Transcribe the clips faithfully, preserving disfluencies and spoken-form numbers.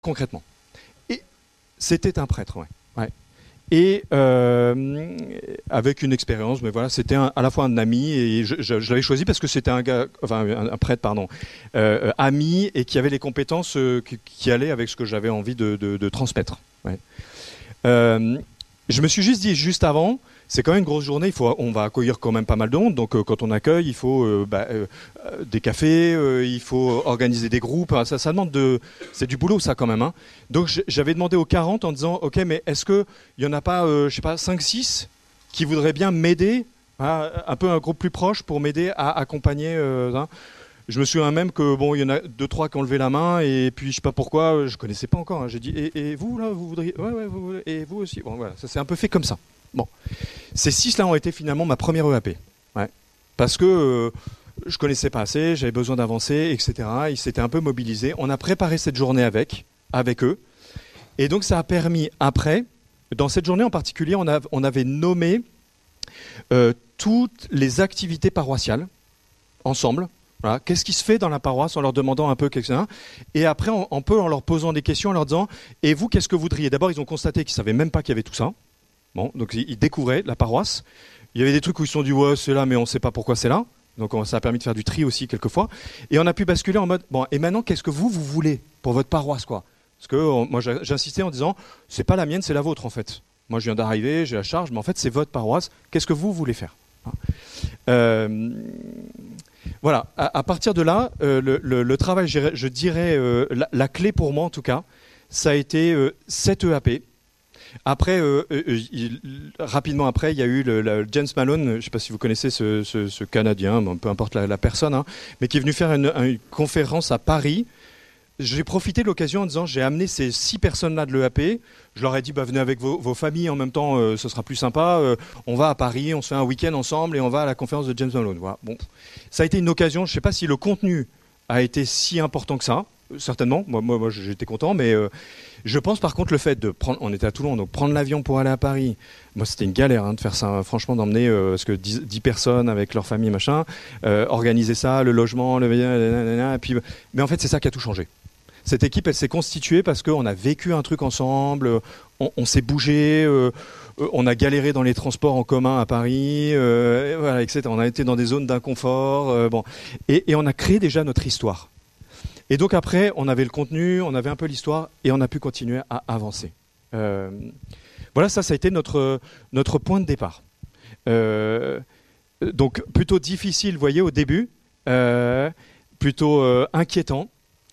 concrètement. Et c'était un prêtre, ouais. ouais. Et euh, avec une expérience, mais voilà, c'était un, à la fois un ami, et je, je, je l'avais choisi parce que c'était un gars, enfin un, un prêtre, pardon, euh, ami, et qui avait les compétences euh, qui, qui allaient avec ce que j'avais envie de, de, de transmettre. Ouais. Euh, je me suis juste dit, juste avant, c'est quand même une grosse journée, il faut, on va accueillir quand même pas mal de monde, donc euh, quand on accueille, il faut euh, bah, euh, des cafés, euh, il faut organiser des groupes, ça, ça demande de... C'est du boulot ça quand même. Hein. Donc j'avais demandé aux quarante en disant, ok, mais est-ce qu'il n'y en a pas, euh, je sais pas, cinq six qui voudraient bien m'aider, hein, un peu un groupe plus proche pour m'aider à accompagner euh, hein. Je me souviens même que bon, il y en a deux trois qui ont levé la main et puis je sais pas pourquoi, je connaissais pas encore. Hein. J'ai dit et, et vous là, vous voudriez, ouais ouais, vous, et vous aussi. Bon voilà, ça s'est un peu fait comme ça. Bon, ces six là ont été finalement ma première E A P, ouais, parce que euh, je connaissais pas assez, j'avais besoin d'avancer, et cetera. Ils s'étaient un peu mobilisés. On a préparé cette journée avec, avec eux, et donc ça a permis après, dans cette journée en particulier, on, a, on avait nommé euh, toutes les activités paroissiales ensemble. Voilà. Qu'est-ce qui se fait dans la paroisse en leur demandant un peu quelque chose. Et après, on, on peut en leur posant des questions, en leur disant « Et vous, qu'est-ce que vous voudriez ?» D'abord, ils ont constaté qu'ils ne savaient même pas qu'il y avait tout ça. Bon, donc ils découvraient la paroisse. Il y avait des trucs où ils se sont dit « Ouais, c'est là, mais on ne sait pas pourquoi c'est là. » Donc ça a permis de faire du tri aussi quelquefois. Et on a pu basculer en mode « Bon, et maintenant, qu'est-ce que vous, vous voulez pour votre paroisse quoi ?» Parce que on, moi, j'insistais en disant « C'est pas la mienne, c'est la vôtre en fait. Moi, je viens d'arriver, j'ai la charge, mais en fait, c'est votre paroisse. Qu'est-ce que vous voulez faire ?» euh, Voilà, à, à partir de là, euh, le, le, le travail, je, je dirais, euh, la, la clé pour moi en tout cas, ça a été euh, cette E A P. Après, euh, euh, il, rapidement après, il y a eu le, le James Malone, je ne sais pas si vous connaissez ce, ce, ce Canadien, bon, peu importe la, la personne, hein, mais qui est venu faire une, une conférence à Paris. J'ai profité de l'occasion en disant, j'ai amené ces six personnes-là de l'E A P, je leur ai dit, bah, venez avec vos, vos familles en même temps, euh, ce sera plus sympa, euh, on va à Paris, on se fait un week-end ensemble et on va à la conférence de James Malone. Voilà. Bon. Ça a été une occasion, je ne sais pas si le contenu a été si important que ça, certainement, moi, moi, moi j'étais content, mais euh, je pense par contre le fait de prendre, on était à Toulon, donc prendre l'avion pour aller à Paris, moi c'était une galère hein, de faire ça, franchement d'emmener euh, parce que dix, dix personnes avec leur famille, machin, euh, organiser ça, le logement, le... Et puis, mais en fait c'est ça qui a tout changé. Cette équipe, elle s'est constituée parce qu'on a vécu un truc ensemble, on, on s'est bougé, euh, on a galéré dans les transports en commun à Paris, euh, voilà, et cetera. On a été dans des zones d'inconfort, euh, bon, et, et on a créé déjà notre histoire. Et donc après, on avait le contenu, on avait un peu l'histoire, et on a pu continuer à avancer. Euh, voilà, ça, ça a été notre, notre point de départ. Euh, donc plutôt difficile, vous voyez, au début, euh, plutôt euh, inquiétant.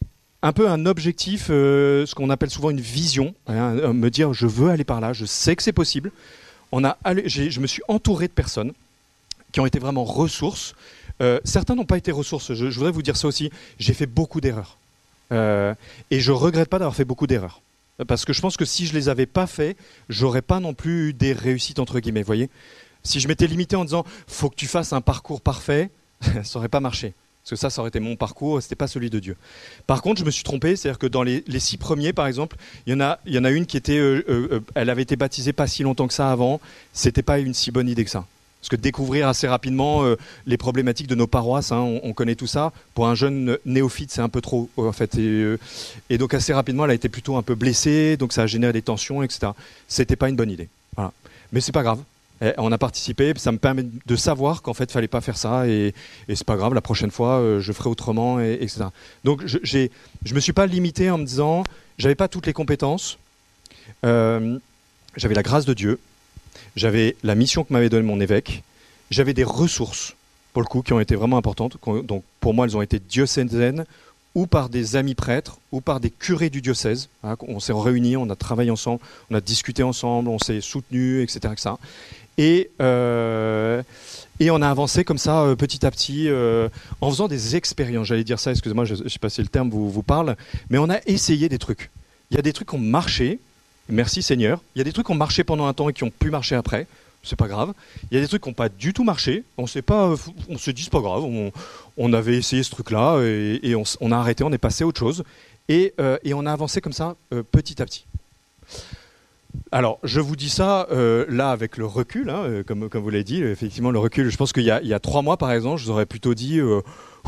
Un peu un objectif, euh, ce qu'on appelle souvent une vision, hein, me dire je veux aller par là, je sais que c'est possible. On a allé, j'ai, je me suis entouré de personnes qui ont été vraiment ressources. Euh, certains n'ont pas été ressources, je, je voudrais vous dire ça aussi, j'ai fait beaucoup d'erreurs. Euh, et je ne regrette pas d'avoir fait beaucoup d'erreurs. Parce que je pense que si je ne les avais pas fait, j'aurais pas non plus eu des réussites entre guillemets, vous voyez. Si je m'étais limité en disant faut que tu fasses un parcours parfait, ça n'aurait pas marché. Parce que ça, ça aurait été mon parcours, c'était pas celui de Dieu. Par contre, je me suis trompé, c'est-à-dire que dans les, les six premiers, par exemple, il y en a, il y en a une qui était, euh, euh, elle avait été baptisée pas si longtemps que ça avant, c'était pas une si bonne idée que ça. Parce que découvrir assez rapidement euh, les problématiques de nos paroisses, hein, on, on connaît tout ça. Pour un jeune néophyte, c'est un peu trop, en fait. Et, euh, et donc assez rapidement, elle a été plutôt un peu blessée, donc ça a généré des tensions, et cetera. C'était pas une bonne idée. Voilà. Mais c'est pas grave. On a participé, ça me permet de savoir qu'en fait, il ne fallait pas faire ça et, et c'est pas grave, la prochaine fois, euh, je ferai autrement, et, etc. Donc, je ne me suis pas limité en me disant, j'avais pas toutes les compétences, euh, j'avais la grâce de Dieu, j'avais la mission que m'avait donnée mon évêque, j'avais des ressources, pour le coup, qui ont été vraiment importantes. Donc, pour moi, elles ont été diocésaines, ou par des amis prêtres, ou par des curés du diocèse. Hein, on s'est réunis, on a travaillé ensemble, on a discuté ensemble, on s'est soutenus, et cetera, et cetera. Et, euh, et on a avancé comme ça, euh, petit à petit, euh, en faisant des expériences. J'allais dire ça, excusez-moi, je ne sais pas si le terme vous, vous parle, mais on a essayé des trucs. Il y a des trucs qui ont marché, merci Seigneur. Il y a des trucs qui ont marché pendant un temps et qui ont pu marcher après, c'est pas grave. Il y a des trucs qui n'ont pas du tout marché, on s'est pas, on se dit c'est pas grave, on, on avait essayé ce truc-là et, et on, on a arrêté, on est passé à autre chose. Et, euh, et on a avancé comme ça, euh, petit à petit. Alors, je vous dis ça euh, là avec le recul, hein, euh, comme, comme vous l'avez dit, effectivement le recul, je pense qu'il y a, il y a trois mois par exemple, je vous aurais plutôt dit, euh,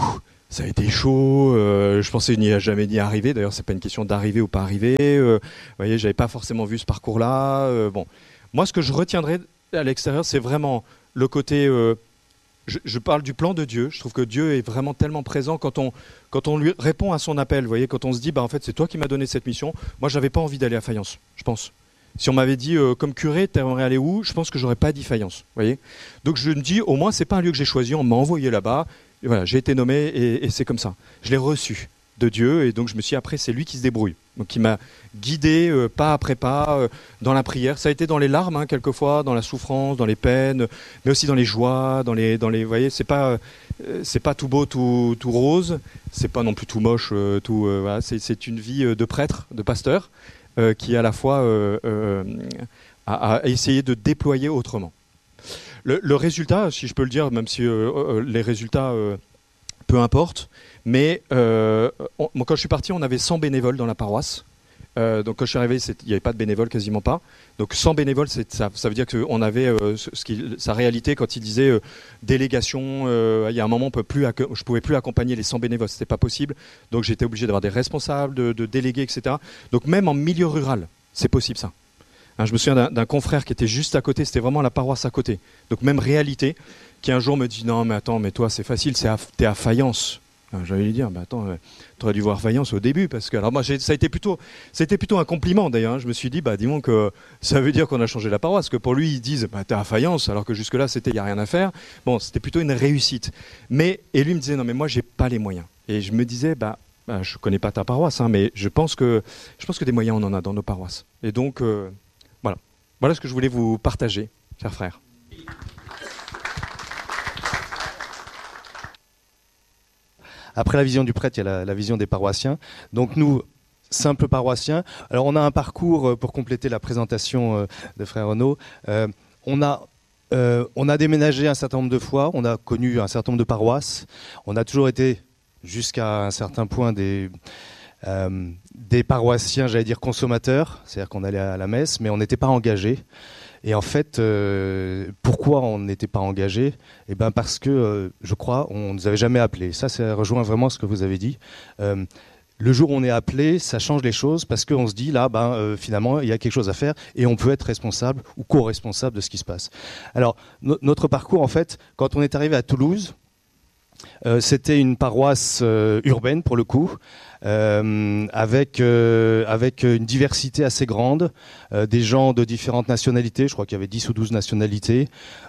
Ça a été chaud, euh, je pensais n'y a jamais n'y arriver. D'ailleurs, c'est pas une question d'arriver ou pas arriver. Euh, vous voyez, j'avais pas forcément vu ce parcours-là. Euh, bon, moi, ce que je retiendrai à l'extérieur, c'est vraiment le côté. Euh, je, je parle du plan de Dieu. Je trouve que Dieu est vraiment tellement présent quand on quand on lui répond à son appel. Vous voyez, quand on se dit, bah en fait, c'est toi qui m'as donné cette mission. Moi, j'avais pas envie d'aller à Fayence, je pense. Si on m'avait dit euh, comme curé, t'aimerais aller où? Je pense que j'aurais pas dit Fayence. Vous voyez. Donc je me dis, au moins, c'est pas un lieu que j'ai choisi. On m'a envoyé là-bas. Et voilà, j'ai été nommé et, et c'est comme ça. Je l'ai reçu de Dieu et donc je me suis dit, après, c'est lui qui se débrouille. Donc il m'a guidé euh, pas après pas euh, dans la prière. Ça a été dans les larmes, hein, quelquefois, dans la souffrance, dans les peines, mais aussi dans les joies, dans les, dans les. Vous voyez, c'est pas, euh, c'est pas tout beau, tout, tout rose. C'est pas non plus tout moche, euh, tout. Euh, voilà, c'est, c'est une vie de prêtre, de pasteur, euh, qui à la fois euh, euh, a, a essayé de déployer autrement. Le, le résultat, si je peux le dire, même si euh, euh, les résultats, euh, peu importe, mais euh, on, moi, quand je suis parti, on avait cent bénévoles dans la paroisse. Euh, donc quand je suis arrivé, il n'y avait pas de bénévoles, quasiment pas. Donc cent bénévoles, c'est, ça, ça veut dire qu'on avait euh, ce, ce qui, sa réalité quand il disait euh, délégation. Euh, il y a un moment, on peut plus, je ne pouvais plus accompagner les cent bénévoles, ce n'était pas possible. Donc j'étais obligé d'avoir des responsables, de, de délégués, et cetera. Donc même en milieu rural, c'est possible ça. Je me souviens d'un, d'un confrère qui était juste à côté, c'était vraiment la paroisse à côté. Donc même réalité, qui un jour me dit « Non mais attends, mais toi c'est facile, c'est à, t'es à Fayence ». J'allais lui dire bah, « Attends, euh, t'aurais dû voir Fayence au début ». Parce que alors moi, j'ai, ça, a été plutôt, ça a été plutôt un compliment d'ailleurs. Hein. Je me suis dit bah, « Dis-moi que ça veut dire qu'on a changé la paroisse ». Que pour lui, ils disent bah, « T'es à Fayence », alors que jusque-là, c'était « Il n'y a rien à faire ». Bon, c'était plutôt une réussite. Mais, et lui me disait « Non mais moi, j'ai pas les moyens ». Et je me disais bah, bah, « Je connais pas ta paroisse, hein, mais je pense, que, je pense que des moyens, on en a dans nos paroisses ». Et donc... Euh, Voilà ce que je voulais vous partager, chers frères. Après la vision du prêtre, il y a la, la vision des paroissiens. Donc nous, simples paroissiens, alors on a un parcours pour compléter la présentation de frère Renaud. Euh, on a euh, on a déménagé un certain nombre de fois, on a connu un certain nombre de paroisses. On a toujours été jusqu'à un certain point des Euh, des paroissiens, j'allais dire consommateurs, c'est-à-dire qu'on allait à la messe, mais on n'était pas engagés. Et en fait, euh, pourquoi on n'était pas engagés ? Eh ben parce que, euh, je crois, on ne nous avait jamais appelés. Ça, ça rejoint vraiment ce que vous avez dit. Euh, le jour où on est appelé, ça change les choses parce qu'on se dit là, ben, euh, finalement, il y a quelque chose à faire et on peut être responsable ou co-responsable de ce qui se passe. Alors, no- notre parcours, en fait, quand on est arrivé à Toulouse, euh, c'était une paroisse euh, urbaine pour le coup. Euh, avec euh, avec une diversité assez grande, euh, des gens de différentes nationalités, je crois qu'il y avait dix ou douze nationalités,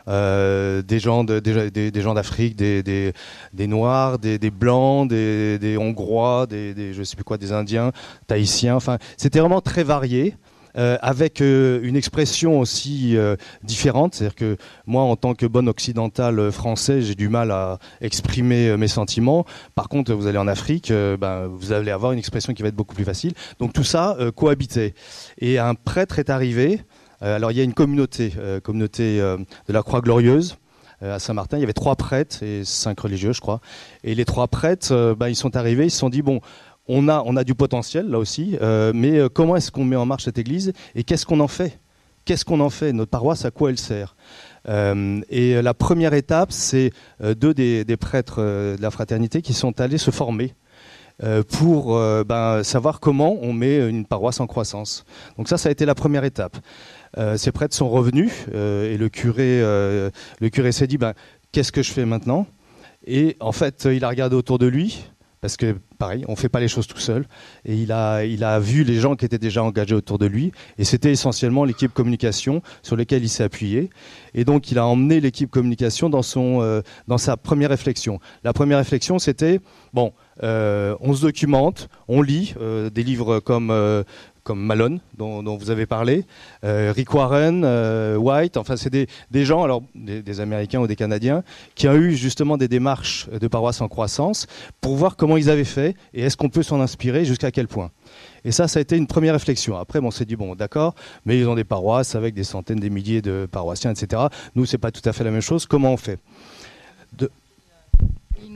euh, des gens de, des, des, des gens d'Afrique, des, des des Noirs, des, des Blancs, des, des Hongrois, des, des je sais plus quoi, des Indiens, Tahitiens, enfin c'était vraiment très varié. Euh, avec euh, une expression aussi euh, différente, c'est-à-dire que moi, en tant que bon occidental français, j'ai du mal à exprimer euh, mes sentiments. Par contre, vous allez en Afrique, euh, ben, vous allez avoir une expression qui va être beaucoup plus facile. Donc tout ça euh, cohabitait. Et un prêtre est arrivé. Euh, alors il y a une communauté, euh, communauté euh, de la Croix-Glorieuse. À Saint-Martin, il y avait trois prêtres et cinq religieux, je crois. Et les trois prêtres, euh, ben, ils sont arrivés, ils se sont dit bon. On a, on a du potentiel là aussi, euh, mais euh, comment est-ce qu'on met en marche cette église et qu'est-ce qu'on en fait ? Qu'est-ce qu'on en fait ? Notre paroisse, à quoi elle sert ? euh, Et la première étape, c'est euh, deux des, des prêtres euh, de la fraternité qui sont allés se former euh, pour euh, ben, savoir comment on met une paroisse en croissance. Donc ça, ça a été la première étape. Euh, ces prêtres sont revenus euh, et le curé, euh, le curé s'est dit ben, qu'est-ce que je fais maintenant ? Et en fait, il a regardé autour de lui. Parce que, pareil, on ne fait pas les choses tout seul. Et il a, il a vu les gens qui étaient déjà engagés autour de lui. Et c'était essentiellement l'équipe communication sur laquelle il s'est appuyé. Et donc, il a emmené l'équipe communication dans, son, euh, dans sa première réflexion. La première réflexion, c'était, bon, euh, on se documente, on lit euh, des livres comme... Euh, comme Malone, dont, dont vous avez parlé, euh, Rick Warren, euh, White, enfin c'est des, des gens, alors des, des Américains ou des Canadiens, qui ont eu justement des démarches de paroisse en croissance pour voir comment ils avaient fait et est-ce qu'on peut s'en inspirer, jusqu'à quel point. Et ça, ça a été une première réflexion. Après, bon, on s'est dit, bon, d'accord, mais ils ont des paroisses avec des centaines, des milliers de paroissiens, et cetera. Nous, c'est pas tout à fait la même chose. Comment on fait ? De...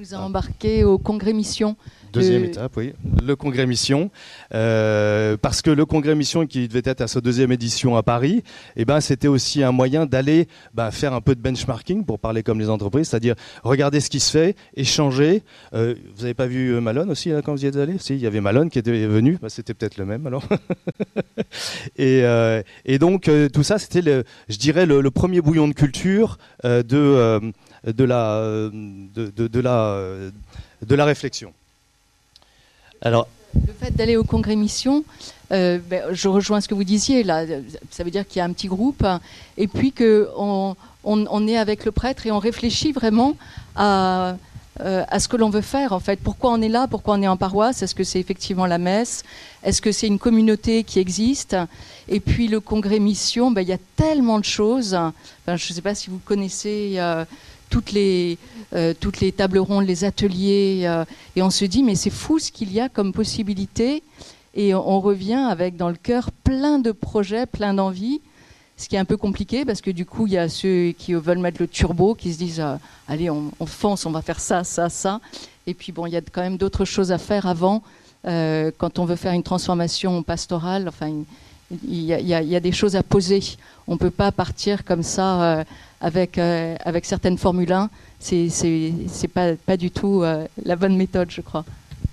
vous a embarqué au congrès mission. Deuxième le... étape, oui. Le congrès mission. Euh, parce que le congrès mission qui devait être à sa deuxième édition à Paris, eh ben, c'était aussi un moyen d'aller bah, faire un peu de benchmarking, pour parler comme les entreprises, c'est-à-dire regarder ce qui se fait, échanger. Euh, vous n'avez pas vu Malone aussi là, quand vous y êtes allé? Si, il y avait Malone qui était venu. Bah, c'était peut-être le même alors. et, euh, et donc euh, tout ça, c'était, le, je dirais, le, le premier bouillon de culture euh, de, euh, de, la, de, de, de, la, de la réflexion. Alors, le fait d'aller au congrès mission, euh, ben, je rejoins ce que vous disiez là. Ça veut dire qu'il y a un petit groupe, et puis que on, on, on est avec le prêtre et on réfléchit vraiment à, euh, à ce que l'on veut faire en fait. Pourquoi on est là? Pourquoi on est en paroisse? Est-ce que c'est effectivement la messe? Est-ce que c'est une communauté qui existe? Et puis le congrès mission, ben, il y a tellement de choses. Enfin, je ne sais pas si vous connaissez. Euh, toutes les, euh, toutes les tables rondes, les ateliers, euh, et on se dit mais c'est fou ce qu'il y a comme possibilité, et on, on revient avec dans le cœur plein de projets, plein d'envies, ce qui est un peu compliqué parce que du coup il y a ceux qui veulent mettre le turbo, qui se disent euh, allez on, on fonce, on va faire ça, ça, ça, et puis bon il y a quand même d'autres choses à faire avant, euh, quand on veut faire une transformation pastorale, enfin il y, y, y a des choses à poser, on ne peut pas partir comme ça euh, avec, euh, avec certaines Formule un, c'est, c'est, c'est pas, pas du tout euh, la bonne méthode, je crois.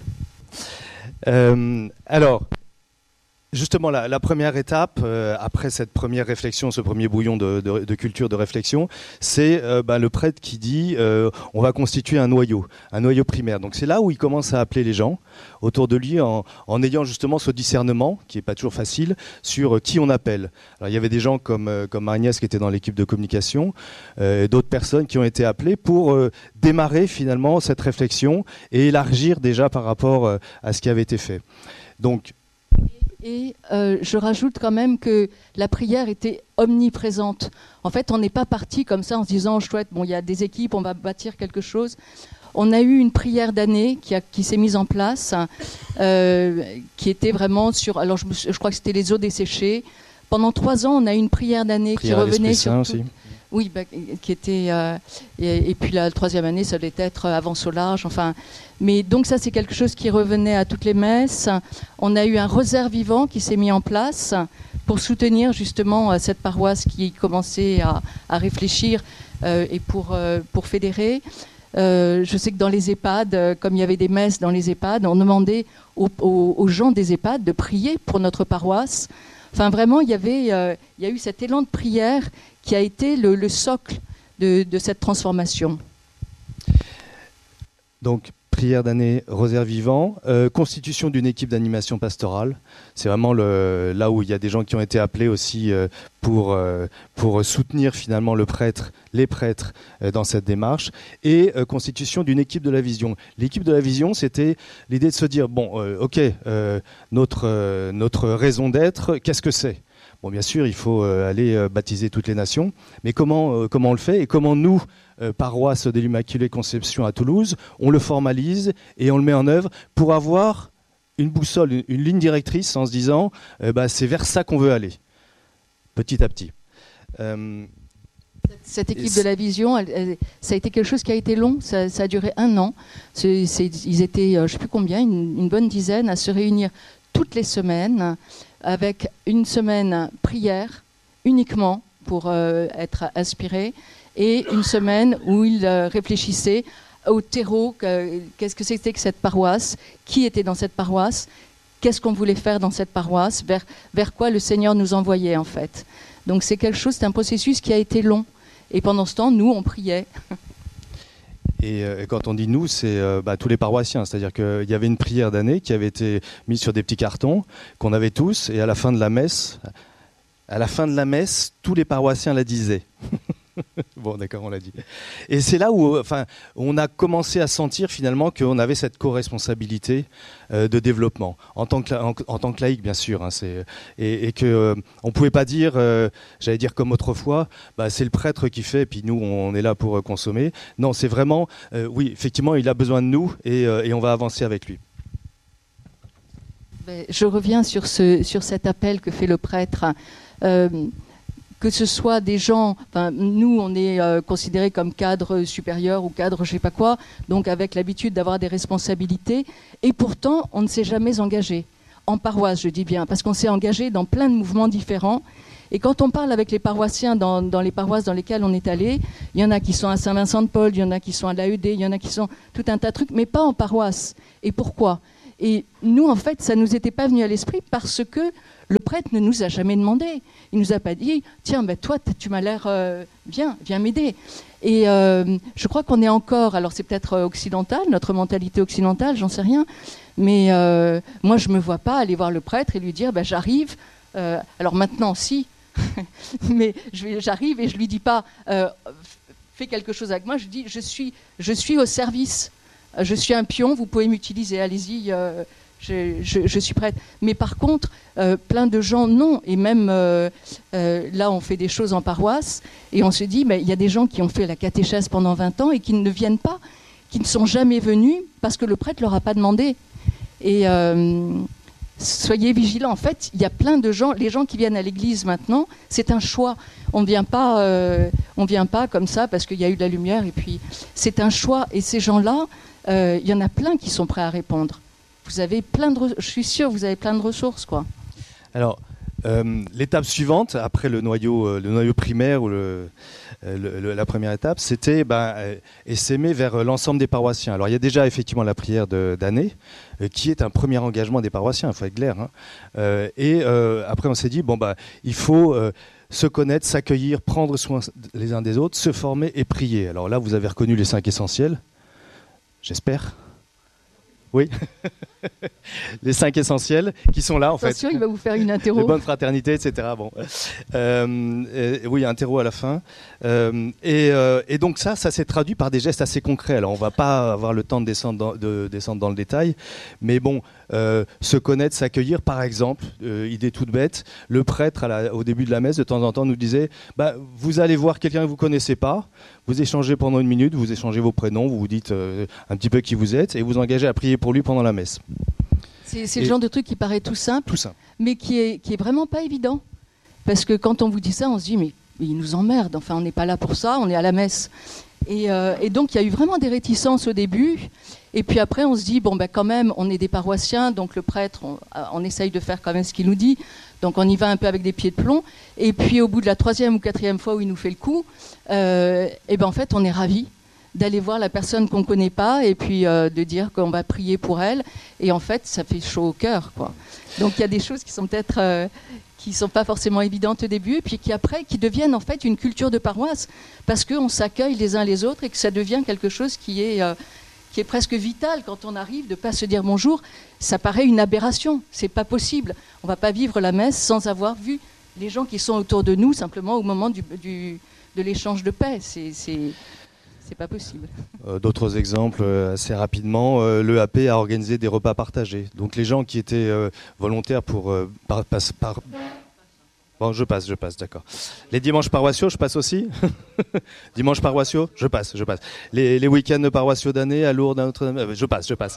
Euh, alors, justement, la, la première étape, euh, après cette première réflexion, ce premier bouillon de, de, de culture, de réflexion, c'est euh, bah, le prêtre qui dit euh, on va constituer un noyau, un noyau primaire. Donc c'est là où il commence à appeler les gens autour de lui en, en ayant justement ce discernement, qui n'est pas toujours facile, sur qui on appelle. Alors il y avait des gens comme, euh, comme Agnès qui était dans l'équipe de communication, euh, d'autres personnes qui ont été appelées pour euh, démarrer finalement cette réflexion et élargir déjà par rapport euh, à ce qui avait été fait. Donc, Et euh, je rajoute quand même que la prière était omniprésente. En fait, on n'est pas parti comme ça en se disant chouette, bon, il y a des équipes, on va bâtir quelque chose. On a eu une prière d'année qui, a, qui s'est mise en place, euh, qui était vraiment sur. Alors, je, je crois que c'était les eaux desséchées. Pendant trois ans, on a eu une prière d'année prière qui revenait sur. Tout, aussi. Oui, bah, qui était. Euh, et, et puis la troisième année, ça devait être Avance au large. Enfin, mais donc ça, c'est quelque chose qui revenait à toutes les messes. On a eu un rosaire vivant qui s'est mis en place pour soutenir justement cette paroisse qui commençait à, à réfléchir euh, et pour euh, pour fédérer. Euh, je sais que dans les EHPAD, comme il y avait des messes dans les EHPAD, on demandait aux, aux, aux gens des EHPAD de prier pour notre paroisse. Enfin, vraiment, il y avait, euh, il y a eu cet élan de prière qui a été le, le socle de, de cette transformation. Donc, prière d'année, rosaire vivant, euh, constitution d'une équipe d'animation pastorale. C'est vraiment le, là où il y a des gens qui ont été appelés aussi euh, pour, euh, pour soutenir finalement le prêtre, les prêtres euh, dans cette démarche. Et euh, constitution d'une équipe de la vision. L'équipe de la vision, c'était l'idée de se dire, bon, euh, ok, euh, notre, euh, notre raison d'être, qu'est-ce que c'est ? Bon, bien sûr, il faut euh, aller euh, baptiser toutes les nations, mais comment, euh, comment on le fait et comment nous, euh, paroisse de l'Immaculée Conception à Toulouse, on le formalise et on le met en œuvre pour avoir une boussole, une, une ligne directrice en se disant euh, bah, c'est vers ça qu'on veut aller, petit à petit. Euh, Cette équipe de la vision, elle, elle, ça a été quelque chose qui a été long, ça, ça a duré un an. C'est, c'est, ils étaient, euh, je ne sais plus combien, une, une bonne dizaine à se réunir toutes les semaines, avec une semaine prière uniquement pour euh, être inspiré et une semaine où il euh, réfléchissait au terreau, que, qu'est-ce que c'était que cette paroisse, qui était dans cette paroisse, qu'est-ce qu'on voulait faire dans cette paroisse, vers, vers quoi le Seigneur nous envoyait en fait. Donc c'est quelque chose, c'est un processus qui a été long et pendant ce temps, nous, on priait. Et, euh, et quand on dit nous, c'est euh, bah, tous les paroissiens. C'est-à-dire qu'il y avait une prière d'année qui avait été mise sur des petits cartons, qu'on avait tous, et à la fin de la messe, à la fin de la messe, tous les paroissiens la disaient. Bon, d'accord, on l'a dit. Et c'est là où enfin, on a commencé à sentir finalement qu'on avait cette co-responsabilité euh, de développement, en tant que, en, en tant que laïc, bien sûr. Hein, c'est, et, et qu'on euh, ne pouvait pas dire, euh, j'allais dire comme autrefois, bah, c'est le prêtre qui fait, puis nous, on est là pour euh, consommer. Non, c'est vraiment, euh, oui, effectivement, il a besoin de nous et, euh, et on va avancer avec lui. Je reviens sur, ce, sur cet appel que fait le prêtre. Euh, que ce soit des gens, enfin, nous on est euh, considérés comme cadres supérieurs ou cadres je sais pas quoi, donc avec l'habitude d'avoir des responsabilités, et pourtant on ne s'est jamais engagé, en paroisse je dis bien, parce qu'on s'est engagé dans plein de mouvements différents. Et quand on parle avec les paroissiens dans, dans les paroisses dans lesquelles on est allé, il y en a qui sont à Saint-Vincent-de-Paul, il y en a qui sont à l'A E D, il y en a qui sont tout un tas de trucs, mais pas en paroisse. Et pourquoi ? Et nous, en fait, ça ne nous était pas venu à l'esprit parce que le prêtre ne nous a jamais demandé. Il ne nous a pas dit « Tiens, ben toi, tu m'as l'air... Euh, viens, viens m'aider ». Et euh, je crois qu'on est encore... Alors, c'est peut-être occidental, notre mentalité occidentale, j'en sais rien. Mais euh, moi, je ne me vois pas aller voir le prêtre et lui dire ben, « J'arrive euh, ». Alors maintenant, si. Mais je, j'arrive et je lui dis pas euh, fais quelque chose avec moi, je dis je suis, je suis au service, je suis un pion, vous pouvez m'utiliser, allez-y, euh, je, je, je suis prête. Mais par contre, euh, plein de gens non, et même euh, euh, là on fait des choses en paroisse et on se dit mais il y a des gens qui ont fait la catéchèse pendant vingt ans et qui ne viennent pas, qui ne sont jamais venus parce que le prêtre leur a pas demandé. Et euh, soyez vigilants. En fait, il y a plein de gens, les gens qui viennent à l'église maintenant, c'est un choix. On ne vient pas, euh, on vient pas comme ça parce qu'il y a eu de la lumière. Et puis, c'est un choix. Et ces gens-là, euh, il y en a plein qui sont prêts à répondre. Vous avez plein de, re- je suis sûre, vous avez plein de ressources, quoi. Alors, euh, l'étape suivante, après le noyau, euh, le noyau primaire ou le, euh, le, le, la première étape, c'était ben, euh, essaimer vers l'ensemble des paroissiens. Alors, il y a déjà effectivement la prière de, d'année, euh, qui est un premier engagement des paroissiens, il faut être clair. Hein. Euh, et euh, après, on s'est dit, bon, bah, il faut euh, se connaître, s'accueillir, prendre soin les uns des autres, se former et prier. Alors là, vous avez reconnu les cinq essentiels, j'espère. Oui, les cinq essentiels qui sont là en Attention, fait. Attention, il va vous faire une interro. De bonne fraternité, et cetera. Bon, euh, et, oui, interro à la fin. Euh, et, euh, et donc ça, ça s'est traduit par des gestes assez concrets. Alors on va pas avoir le temps de descendre dans, de descendre dans le détail, mais bon, euh, se connaître, s'accueillir, par exemple, euh, idée toute bête. Le prêtre à la, au début de la messe, de temps en temps, nous disait bah, vous allez voir quelqu'un que vous connaissez pas, vous échangez pendant une minute, vous échangez vos prénoms, vous vous dites euh, un petit peu qui vous êtes, et vous engagez à prier pour lui pendant la messe. C'est, c'est le genre de truc qui paraît tout simple, tout simple, mais qui est, qui est vraiment pas évident. Parce que quand on vous dit ça, on se dit, mais, mais il nous emmerde, enfin on n'est pas là pour ça, on est à la messe. Et, euh, et donc il y a eu vraiment des réticences au début, et puis après on se dit, bon ben quand même, on est des paroissiens, donc le prêtre, on, on essaye de faire quand même ce qu'il nous dit, donc on y va un peu avec des pieds de plomb, et puis au bout de la troisième ou quatrième fois où il nous fait le coup, euh, et ben en fait on est ravis d'aller voir la personne qu'on ne connaît pas et puis euh, de dire qu'on va prier pour elle. Et en fait, ça fait chaud au cœur, quoi. Donc il y a des choses qui sont peut-être euh, qui sont pas forcément évidentes au début, et puis qui après qui deviennent en fait une culture de paroisse, parce qu'on s'accueille les uns les autres et que ça devient quelque chose qui est euh, qui est presque vital quand on arrive, de pas se dire bonjour. Ça paraît une aberration, c'est pas possible. On va pas vivre la messe sans avoir vu les gens qui sont autour de nous simplement au moment du, du de l'échange de paix. C'est, c'est C'est pas possible. Euh, d'autres exemples, euh, assez rapidement, euh, l'E A P a organisé des repas partagés. Donc les gens qui étaient euh, volontaires pour... Euh, par, par, par... Bon, je passe, je passe, d'accord. Les dimanches paroissiaux, je passe aussi. Dimanches paroissiaux, je passe, je passe. Les, les week-ends paroissiaux d'année à Lourdes, à Notre-Dame, euh, je passe, je passe.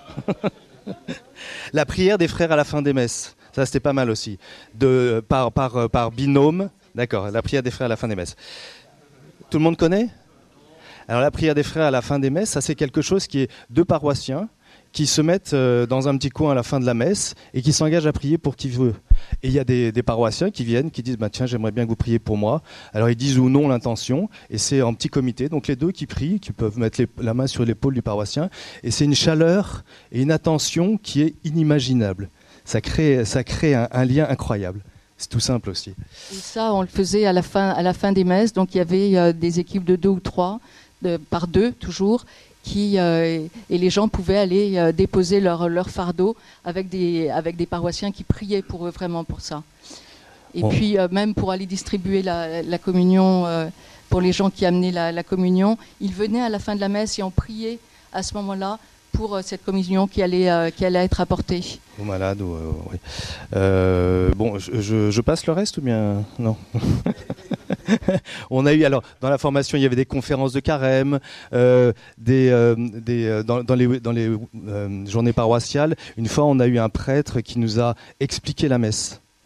La prière des frères à la fin des messes, ça c'était pas mal aussi. De, par, par, par binôme, d'accord, la prière des frères à la fin des messes. Tout le monde connaît ? Alors la prière des frères à la fin des messes, ça c'est quelque chose qui est deux paroissiens qui se mettent euh, dans un petit coin à la fin de la messe et qui s'engagent à prier pour qui veut. Et il y a des, des paroissiens qui viennent, qui disent bah, « tiens, j'aimerais bien que vous priez pour moi ». Alors ils disent ou non l'intention, et c'est en petit comité, donc les deux qui prient, qui peuvent mettre les, la main sur l'épaule du paroissien, et c'est une chaleur et une attention qui est inimaginable. Ça crée, ça crée un, un lien incroyable. C'est tout simple aussi. Et ça, on le faisait à la fin, à la fin des messes, donc il y avait euh, des équipes de deux ou trois, De, par deux toujours, qui, euh, et les gens pouvaient aller euh, déposer leur, leur fardeau avec des, avec des paroissiens qui priaient pour eux vraiment pour ça. Et bon. Puis euh, même pour aller distribuer la, la communion, euh, pour les gens qui amenaient la, la communion, ils venaient à la fin de la messe et on priait à ce moment-là pour euh, cette communion qui allait, euh, qui allait être apportée. Aux malades, ou, euh, oui. Euh, bon, je, je, je passe le reste ou bien non? On a eu, alors, dans la formation, il y avait des conférences de carême, euh, des, euh, des, euh, dans, dans les, dans les euh, journées paroissiales. Une fois, on a eu un prêtre qui nous a expliqué la messe.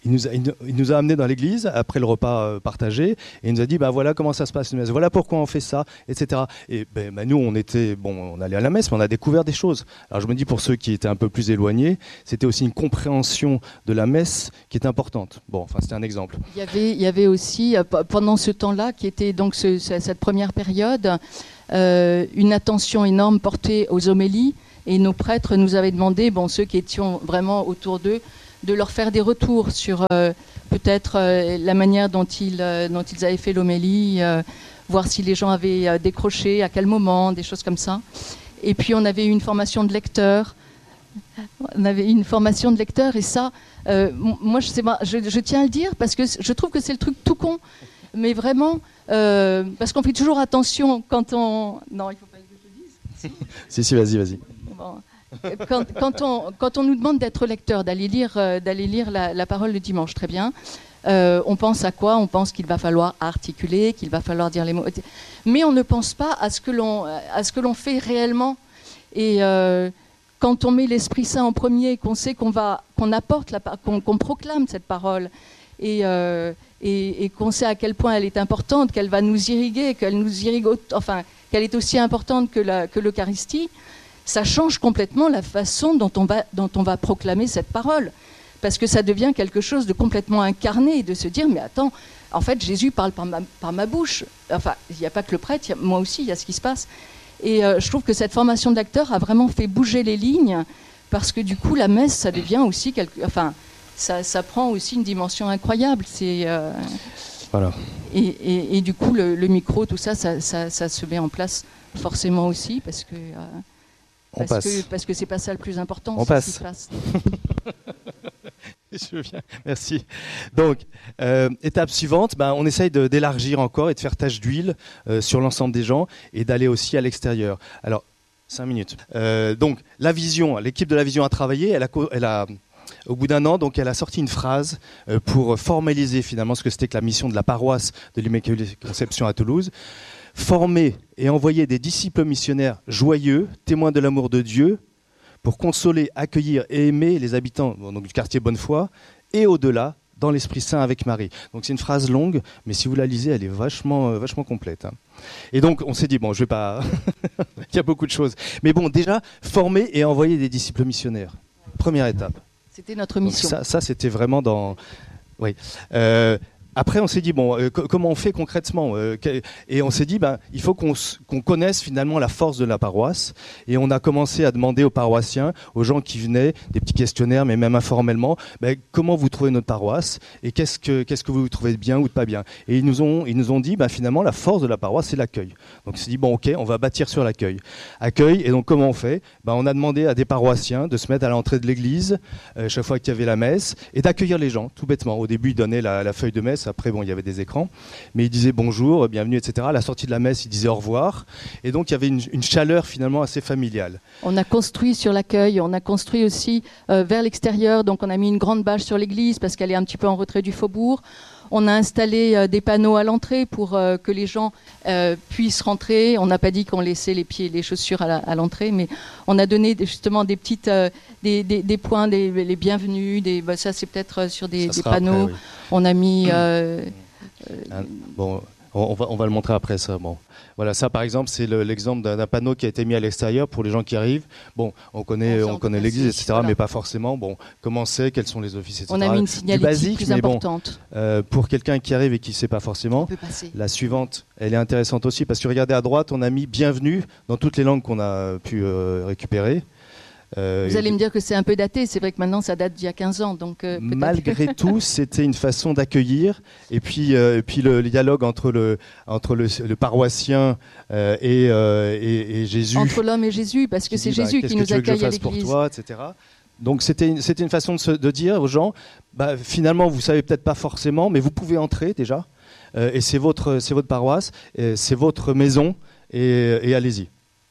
il nous a, il nous a amenés dans l'église après le repas partagé et il nous a dit bah voilà comment ça se passe une messe, voilà pourquoi on fait ça, et cetera. Et ben, ben nous on était bon, on allait à la messe, mais on a découvert des choses. Alors je me dis pour ceux qui étaient un peu plus éloignés, c'était aussi une compréhension de la messe qui est importante. Bon, enfin c'était un exemple. Il y avait, il y avait aussi pendant ce temps-là, qui était donc ce, cette première période, euh, une attention énorme portée aux homélies. Et nos prêtres nous avaient demandé, bon, ceux qui étions vraiment autour d'eux, de leur faire des retours sur euh, peut-être euh, la manière dont ils, euh, dont ils avaient fait l'homélie, euh, voir si les gens avaient euh, décroché, à quel moment, des choses comme ça. Et puis on avait eu une formation de lecteur. On avait eu une formation de lecteur et ça, euh, moi je, sais pas, je, je tiens à le dire parce que je trouve que c'est le truc tout con, mais vraiment, euh, parce qu'on fait toujours attention quand on... Non, il ne faut pas que je le dise. Si, si, vas-y, vas-y. Bon. Quand, quand, on, quand on nous demande d'être lecteur, d'aller lire, euh, d'aller lire la, la parole le dimanche, très bien. Euh, on pense à quoi? On pense qu'il va falloir articuler, qu'il va falloir dire les mots. Mais on ne pense pas à ce que l'on, à ce que l'on fait réellement. Et euh, quand on met l'Esprit Saint en premier, qu'on sait qu'on va, qu'on apporte, la, qu'on, qu'on proclame cette parole, et, euh, et, et qu'on sait à quel point elle est importante, qu'elle va nous irriguer, qu'elle nous irrigue, enfin, qu'elle est aussi importante que, la, que l'Eucharistie. Ça change complètement la façon dont on va, dont on va proclamer cette parole. Parce que ça devient quelque chose de complètement incarné, de se dire, mais attends, en fait, Jésus parle par ma, par ma bouche. Enfin, il n'y a pas que le prêtre, il y a, moi aussi, il y a ce qui se passe. Et euh, je trouve que cette formation de l'acteur a vraiment fait bouger les lignes, parce que du coup, la messe, ça devient aussi, quelque, enfin, ça, ça prend aussi une dimension incroyable. C'est, euh, voilà. Et, et, et du coup, le, le micro, tout ça ça, ça, ça se met en place forcément aussi, parce que... Euh, On parce passe. Que, parce que c'est pas ça le plus important. On passe. passe. Je viens. Merci. Donc, euh, étape suivante, ben, on essaye de, d'élargir encore et de faire tache d'huile euh, sur l'ensemble des gens et d'aller aussi à l'extérieur. Alors, cinq minutes. Euh, donc, la vision, l'équipe de la vision a travaillé. Elle a, elle a, au bout d'un an, donc, elle a sorti une phrase euh, pour formaliser finalement ce que c'était que la mission de la paroisse de l'Immaculée Conception à Toulouse. Former et envoyer des disciples missionnaires joyeux, témoins de l'amour de Dieu, pour consoler, accueillir et aimer les habitants bon, donc, du quartier Bonnefoy et au-delà, dans l'Esprit Saint avec Marie. Donc c'est une phrase longue, mais si vous la lisez, elle est vachement, euh, vachement complète. Hein. Et donc on s'est dit, bon, je vais pas... Il y a beaucoup de choses. Mais bon, déjà, former et envoyer des disciples missionnaires. Première étape. C'était notre mission. Donc, ça, ça, c'était vraiment dans... Oui. Euh, Après, on s'est dit, bon, euh, co- comment on fait concrètement euh, Et on s'est dit, ben, il faut qu'on, s- qu'on connaisse finalement la force de la paroisse. Et on a commencé à demander aux paroissiens, aux gens qui venaient, des petits questionnaires, mais même informellement, ben, comment vous trouvez notre paroisse et qu'est-ce que, qu'est-ce que vous trouvez de bien ou de pas bien. Et ils nous ont, ils nous ont dit, ben, finalement, la force de la paroisse, c'est l'accueil. Donc on s'est dit, bon, ok, on va bâtir sur l'accueil. Accueil, et donc comment on fait ben, On a demandé à des paroissiens de se mettre à l'entrée de l'église, euh, chaque fois qu'il y avait la messe, et d'accueillir les gens, tout bêtement. Au début, ils donnaient la, la feuille de messe. Après, bon, il y avait des écrans, mais il disait bonjour, bienvenue, et cetera. À la sortie de la messe, il disait au revoir. Et donc, il y avait une, une chaleur finalement assez familiale. On a construit sur l'accueil, on a construit aussi euh, vers l'extérieur. Donc, on a mis une grande bâche sur l'église parce qu'elle est un petit peu en retrait du faubourg. On a installé euh, des panneaux à l'entrée pour euh, que les gens euh, puissent rentrer. On n'a pas dit qu'on laissait les pieds et les chaussures à, la, à l'entrée, mais on a donné des, justement des petites, euh, des, des, des points, des, les bienvenus. Des, bah, ça, c'est peut-être sur des, des panneaux. Après, oui. On a mis. Euh, euh, bon, on va, on va le montrer après ça. Bon. Voilà, ça par exemple, c'est le, l'exemple d'un, d'un panneau qui a été mis à l'extérieur pour les gens qui arrivent. Bon, on connaît, on, on connaît l'église, et cetera, voilà. Mais pas forcément. Bon, comment c'est, quels sont les offices, et cetera. On a mis une signalétique basique, plus mais importante. Bon, euh, pour quelqu'un qui arrive et qui ne sait pas forcément, la suivante, elle est intéressante aussi parce que regardez à droite, on a mis bienvenue dans toutes les langues qu'on a pu euh, récupérer. Euh, Vous allez me dire que c'est un peu daté, c'est vrai que maintenant ça date d'il y a quinze ans. Donc, euh, malgré tout, c'était une façon d'accueillir. Et puis, euh, et puis le, le dialogue entre le, entre le, le paroissien euh, et, euh, et, et Jésus. Entre l'homme et Jésus, parce que c'est dit, Jésus bah, qui nous accueille à l'église. Pour toi, et cetera. Donc c'était une, c'était une façon de, se, de dire aux gens, bah, finalement vous savez peut-être pas forcément, mais vous pouvez entrer déjà. Euh, et c'est votre, c'est votre paroisse, et c'est votre maison, et, et allez-y.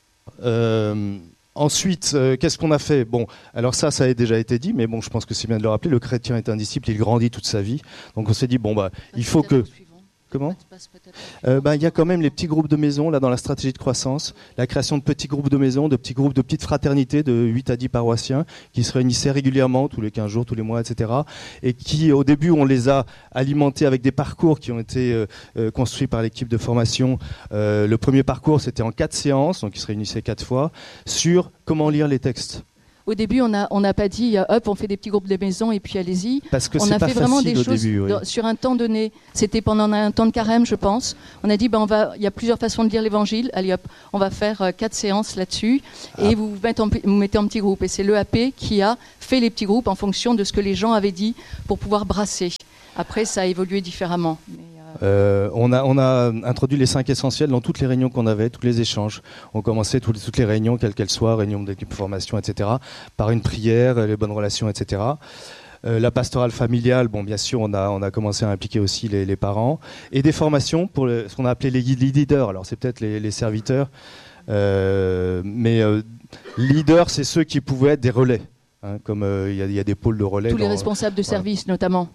Euh, Ensuite, euh, qu'est-ce qu'on a fait ? Bon, alors ça, ça a déjà été dit, mais bon, je pense que c'est bien de le rappeler. Le chrétien est un disciple, il grandit toute sa vie. Donc on s'est dit, bon, bah, il faut que... Comment ? euh, ben, y a quand même les petits groupes de maisons là dans la stratégie de croissance, la création de petits groupes de maisons, de petits groupes de petites fraternités de huit à dix paroissiens qui se réunissaient régulièrement, tous les quinze jours, tous les mois, et cetera. Et qui, au début, on les a alimentés avec des parcours qui ont été euh, euh, construits par l'équipe de formation. Euh, le premier parcours, c'était en quatre séances, donc ils se réunissaient quatre fois, sur comment lire les textes. Au début, on n'a on a pas dit euh, hop, on fait des petits groupes de maisons et puis allez-y. Parce que on c'est a pas fait vraiment des au choses début, oui. dans, sur un temps donné. C'était pendant un temps de carême, je pense. On a dit ben on va, il y a plusieurs façons de lire l'Évangile. Allez hop, on va faire euh, quatre séances là-dessus et ah. vous vous mettez, en, vous mettez en petits groupes. Et c'est l'E A P qui a fait les petits groupes en fonction de ce que les gens avaient dit pour pouvoir brasser. Après, ça a évolué différemment. Mais, Euh, on, a, on a introduit les cinq essentiels dans toutes les réunions qu'on avait, tous les échanges. On commençait toutes, toutes les réunions, quelles qu'elles soient, réunions d'équipe de formation, et cetera, par une prière, les bonnes relations, et cetera. Euh, la pastorale familiale, bon, bien sûr, on a, on a commencé à impliquer aussi les, les parents. Et des formations pour le, ce qu'on a appelé les leaders. Alors, c'est peut-être les, les serviteurs, euh, mais euh, leaders, c'est ceux qui pouvaient être des relais. Hein, comme il euh, y, y a des pôles de relais. Tous dans, les responsables de service, voilà. Notamment.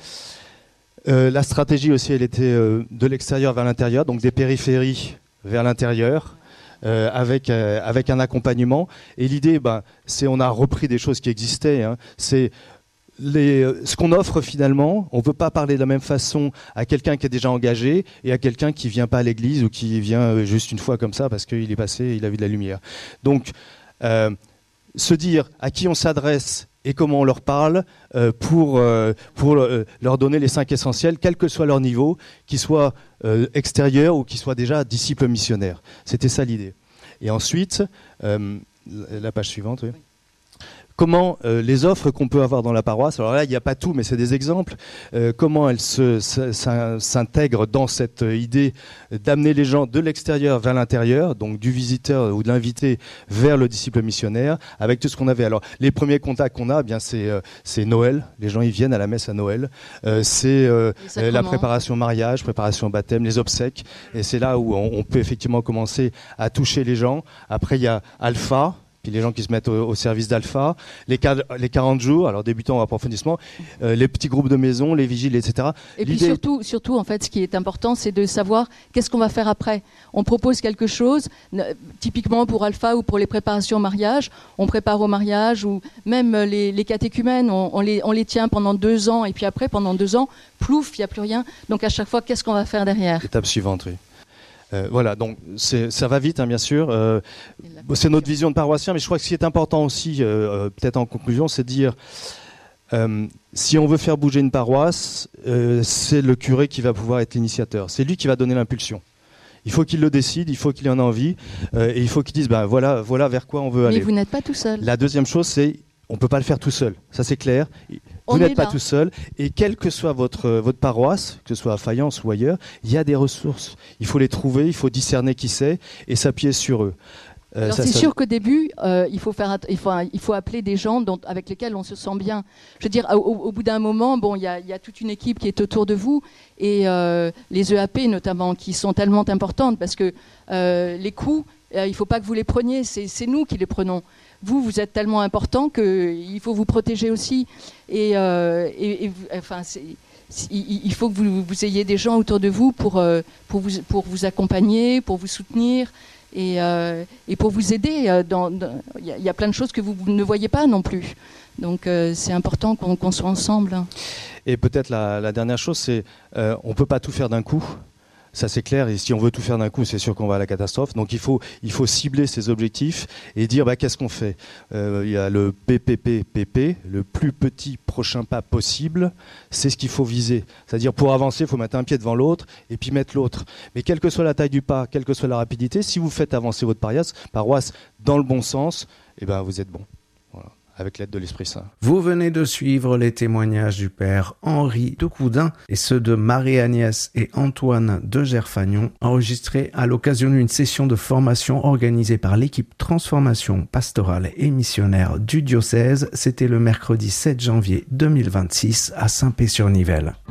Euh, la stratégie aussi, elle était euh, de l'extérieur vers l'intérieur, donc des périphéries vers l'intérieur, euh, avec, euh, avec un accompagnement. Et l'idée, ben, c'est on a repris des choses qui existaient. Hein. C'est les, ce qu'on offre finalement. On ne peut pas parler de la même façon à quelqu'un qui est déjà engagé et à quelqu'un qui ne vient pas à l'église ou qui vient juste une fois comme ça parce qu'il est passé, il a vu de la lumière. Donc, euh, se dire à qui on s'adresse et comment on leur parle euh, pour, euh, pour euh, leur donner les cinq essentiels, quel que soit leur niveau, qu'ils soient euh, extérieurs ou qu'ils soient déjà disciples missionnaires. C'était ça l'idée. Et ensuite, euh, la page suivante, oui. Comment euh, les offres qu'on peut avoir dans la paroisse, alors là il n'y a pas tout mais c'est des exemples, euh, comment elles se, s'intègrent dans cette idée d'amener les gens de l'extérieur vers l'intérieur, donc du visiteur ou de l'invité vers le disciple missionnaire, avec tout ce qu'on avait. Alors les premiers contacts qu'on a, eh bien c'est euh, c'est Noël, les gens ils viennent à la messe à Noël, euh, c'est euh, la préparation mariage, préparation baptême, les obsèques, et c'est là où on, on peut effectivement commencer à toucher les gens. Après il y a Alpha. Puis les gens qui se mettent au, au service d'Alpha, les, les quarante jours, alors débutant ou approfondissement, euh, les petits groupes de maison, les vigiles, et cetera. Et puis surtout, surtout, en fait, ce qui est important, c'est de savoir qu'est-ce qu'on va faire après. On propose quelque chose, typiquement pour Alpha ou pour les préparations au mariage, on prépare au mariage, ou même les, les catéchumènes, on, on, les, on les tient pendant deux ans, et puis après, pendant deux ans, plouf, il n'y a plus rien. Donc à chaque fois, qu'est-ce qu'on va faire derrière ? Étape suivante, oui. Euh, voilà, donc ça va vite, hein, bien sûr. Euh, c'est notre vision de paroissien, mais je crois que ce qui est important aussi, euh, peut-être en conclusion, c'est de dire euh, si on veut faire bouger une paroisse, euh, c'est le curé qui va pouvoir être l'initiateur. C'est lui qui va donner l'impulsion. Il faut qu'il le décide, il faut qu'il en ait envie, euh, et il faut qu'il dise ben, voilà, voilà vers quoi on veut aller. Mais vous n'êtes pas tout seul. La deuxième chose, c'est on ne peut pas le faire tout seul. Ça, c'est clair. Vous n'êtes pas tout seul. Et quelle que soit votre, votre paroisse, que ce soit à Fayence ou ailleurs, il y a des ressources. Il faut les trouver, il faut discerner qui c'est et s'appuyer sur eux. Euh, Alors ça, c'est ça... sûr qu'au début, euh, il, faut faire, il, faut, il faut appeler des gens dont, avec lesquels on se sent bien. Je veux dire, au, au bout d'un moment, bon, il y a, y a toute une équipe qui est autour de vous et euh, les E A P notamment, qui sont tellement importantes parce que euh, les coûts, euh, il ne faut pas que vous les preniez, c'est, c'est nous qui les prenons. Vous, vous êtes tellement important qu'il faut vous protéger aussi. Et, euh, et, et enfin, c'est, il, il faut que vous, vous ayez des gens autour de vous pour, euh, pour, vous, pour vous accompagner, pour vous soutenir et, euh, et pour vous aider. Il dans, dans, y, y a plein de choses que vous ne voyez pas non plus. Donc, euh, c'est important qu'on, qu'on soit ensemble. Et peut-être la, la dernière chose, c'est euh, on ne peut pas tout faire d'un coup. Ça, c'est clair. Et si on veut tout faire d'un coup, c'est sûr qu'on va à la catastrophe. Donc, il faut, il faut cibler ses objectifs et dire bah, qu'est-ce qu'on fait. Euh, il y a le P P P P P, le plus petit prochain pas possible. C'est ce qu'il faut viser. C'est-à-dire, pour avancer, il faut mettre un pied devant l'autre et puis mettre l'autre. Mais quelle que soit la taille du pas, quelle que soit la rapidité, si vous faites avancer votre paroisse, paroisse dans le bon sens, eh ben, vous êtes bon. Voilà. Avec l'aide de l'Esprit Saint. Vous venez de suivre les témoignages du père Henri de Coudin et ceux de Marie-Agnès et Antoine de Gerfagnon, enregistrés à l'occasion d'une session de formation organisée par l'équipe Transformation pastorale et missionnaire du diocèse. C'était le mercredi sept janvier deux mille vingt-six à Saint-Pé-sur-Nivelle.